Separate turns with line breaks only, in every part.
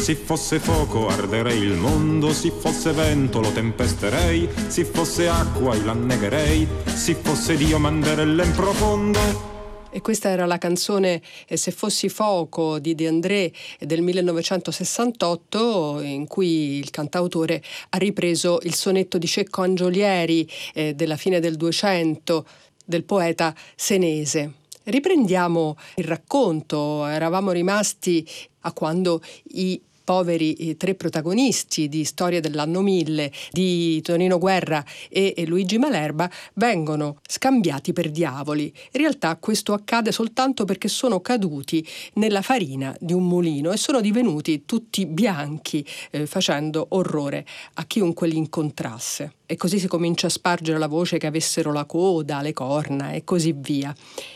Se fosse fuoco arderei il mondo, se fosse vento lo tempesterei, se fosse acqua io l'annegherei, se fosse Dio manderelle in profondo.
E questa era la canzone Se fossi fuoco di De André del 1968, in cui il cantautore ha ripreso il sonetto di Cecco Angiolieri della fine del 200 del poeta senese. Riprendiamo il racconto. Eravamo rimasti a quando i poveri tre protagonisti di Storia dell'anno 1000 di Tonino Guerra e Luigi Malerba vengono scambiati per diavoli. In realtà questo accade soltanto perché sono caduti nella farina di un mulino e sono divenuti tutti bianchi, facendo orrore a chiunque li incontrasse. E così si comincia a spargere la voce che avessero la coda, le corna e così via.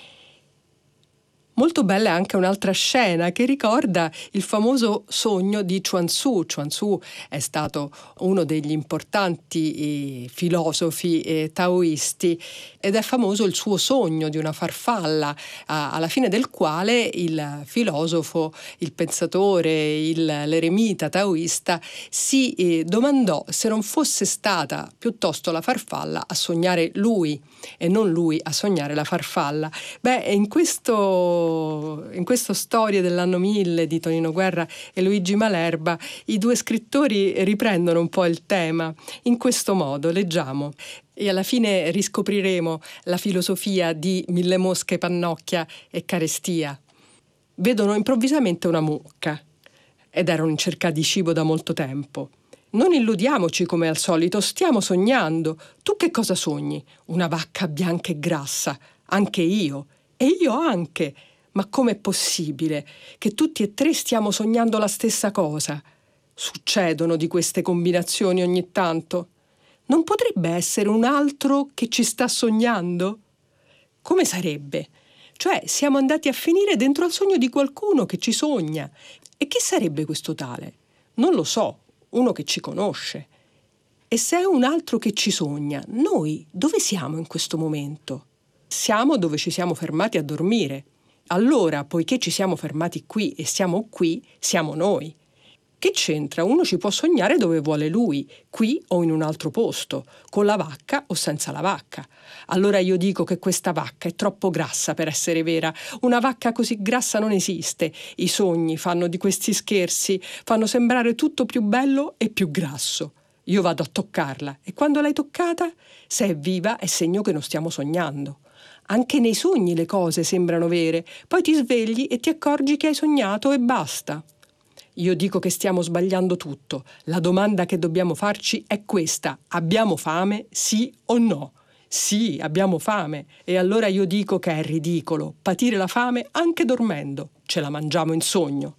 Molto bella è anche un'altra scena che ricorda il famoso sogno di Chuang Tzu. Chuang Tzu è stato uno degli importanti filosofi taoisti ed è famoso il suo sogno di una farfalla, alla fine del quale il filosofo, il pensatore, l'eremita taoista si domandò se non fosse stata piuttosto la farfalla a sognare lui e non lui a sognare la farfalla. In questa storia dell'anno 1000 di Tonino Guerra e Luigi Malerba, i due scrittori riprendono un po' il tema. In questo modo, leggiamo. E alla fine riscopriremo la filosofia di Mille mosche, pannocchia e carestia. Vedono improvvisamente una mucca ed erano in cerca di cibo da molto tempo. Non illudiamoci come al solito, stiamo sognando. Tu che cosa sogni? Una vacca bianca e grassa. Anche io. E io anche. Ma com'è possibile che tutti e tre stiamo sognando la stessa cosa? Succedono di queste combinazioni ogni tanto. Non potrebbe essere un altro che ci sta sognando? Come sarebbe? Cioè, siamo andati a finire dentro al sogno di qualcuno che ci sogna. E chi sarebbe questo tale? Non lo so, uno che ci conosce. E se è un altro che ci sogna, noi dove siamo in questo momento? Siamo dove ci siamo fermati a dormire. Allora, poiché ci siamo fermati qui e siamo qui, siamo noi. Che c'entra? Uno ci può sognare dove vuole lui, qui o in un altro posto, con la vacca o senza la vacca. Allora io dico che questa vacca è troppo grassa per essere vera. Una vacca così grassa non esiste. I sogni fanno di questi scherzi, fanno sembrare tutto più bello e più grasso. Io vado a toccarla e quando l'hai toccata, se è viva è segno che non stiamo sognando. Anche nei sogni le cose sembrano vere, poi ti svegli e ti accorgi che hai sognato e basta. Io dico che stiamo sbagliando tutto. La domanda che dobbiamo farci è questa: abbiamo fame, sì o no? Sì, abbiamo fame. E allora io dico che è ridicolo patire la fame anche dormendo. Ce la mangiamo in sogno.